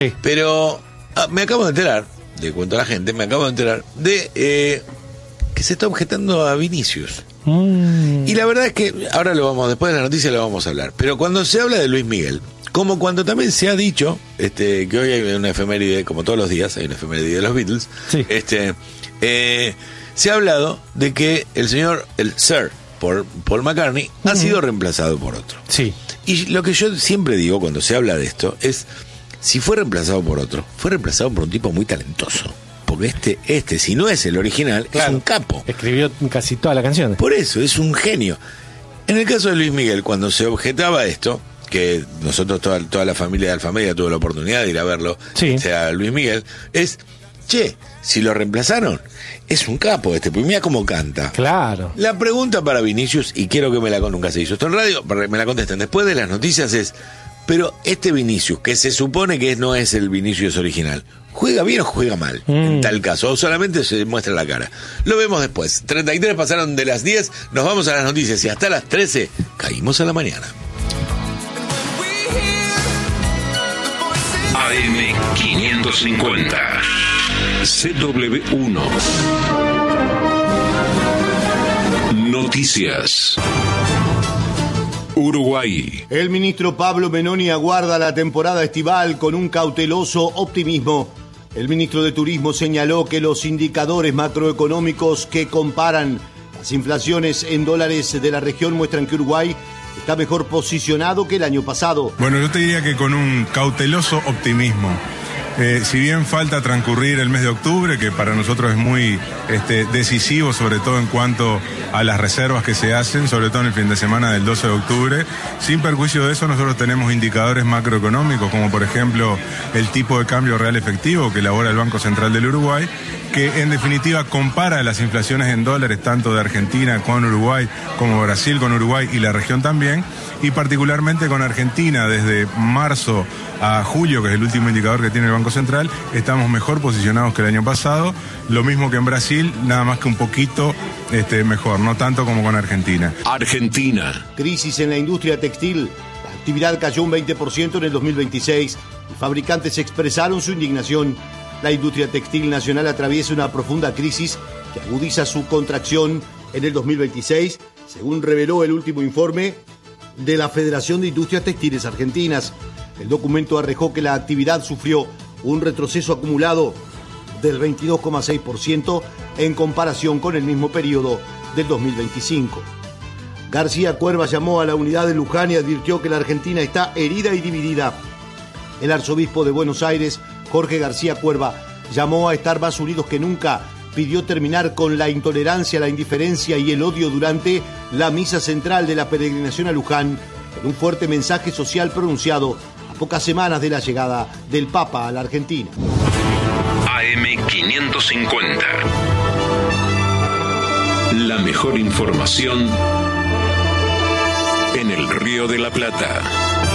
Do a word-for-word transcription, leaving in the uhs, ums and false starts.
Sí. Pero ah, me acabo de enterar, le cuento a la gente, me acabo de enterar de eh, que se está objetando a Vinicius. Mm. Y la verdad es que ahora lo vamos, después de la noticia lo vamos a hablar. Pero cuando se habla de Luis Miguel, como cuando también se ha dicho este, que hoy hay una efeméride, como todos los días, hay una efeméride de los Beatles, Sí. este, eh, se ha hablado de que el señor, el Sir Paul, Paul McCartney, uh-huh. ha sido reemplazado por otro. Sí. Y lo que yo siempre digo cuando se habla de esto es, si fue reemplazado por otro, fue reemplazado por un tipo muy talentoso. Porque este, este si no es el original, claro, es un capo. Escribió casi todas las canciones. Por eso, es un genio. En el caso de Luis Miguel, cuando se objetaba esto, que nosotros, toda, toda la familia de Alfamedia tuvo la oportunidad de ir a verlo, sí. o sea, Luis Miguel, es, che, si lo reemplazaron, es un capo este, pues mira cómo canta. Claro. La pregunta para Vinicius, y quiero que me la, nunca se hizo esto en radio, me la contesten después de las noticias, es, pero este Vinicius, que se supone que no es el Vinicius original, ¿juega bien o juega mal? Mm. En tal caso, o solamente se muestra la cara. Lo vemos después. treinta y tres pasaron de las diez, nos vamos a las noticias y hasta las trece caímos a la mañana. A M quinientos cincuenta C W uno Noticias. Uruguay. El ministro Pablo Menoni aguarda la temporada estival con un cauteloso optimismo. El ministro de Turismo señaló que los indicadores macroeconómicos que comparan las inflaciones en dólares de la región muestran que Uruguay está mejor posicionado que el año pasado. Bueno, yo te diría que con un cauteloso optimismo. Eh, si bien falta transcurrir el mes de octubre, que para nosotros es muy este, decisivo, sobre todo en cuanto a las reservas que se hacen, sobre todo en el fin de semana del doce de octubre, sin perjuicio de eso nosotros tenemos indicadores macroeconómicos, como por ejemplo el tipo de cambio real efectivo que elabora el Banco Central del Uruguay, que en definitiva compara las inflaciones en dólares tanto de Argentina con Uruguay, como Brasil con Uruguay y la región también, y particularmente con Argentina desde marzo a julio, que es el último indicador que tiene el Banco Central, estamos mejor posicionados que el año pasado, lo mismo que en Brasil, nada más que un poquito este, mejor, no tanto como con Argentina. Argentina. Crisis en la industria textil, la actividad cayó un veinte por ciento en el dos mil veintiséis y fabricantes expresaron su indignación. La industria textil nacional atraviesa una profunda crisis que agudiza su contracción en el dos mil veintiséis, según reveló el último informe de la Federación de Industrias Textiles Argentinas. El documento arrojó que la actividad sufrió un retroceso acumulado del veintidós coma seis por ciento en comparación con el mismo periodo del dos mil veinticinco. García Cuerva llamó a la unidad de Luján y advirtió que la Argentina está herida y dividida. El arzobispo de Buenos Aires, Jorge García Cuerva, llamó a estar más unidos que nunca, pidió terminar con la intolerancia, la indiferencia y el odio durante la misa central de la peregrinación a Luján, en un fuerte mensaje social pronunciado a pocas semanas de la llegada del Papa a la Argentina. A M quinientos cincuenta. La mejor información en el Río de la Plata.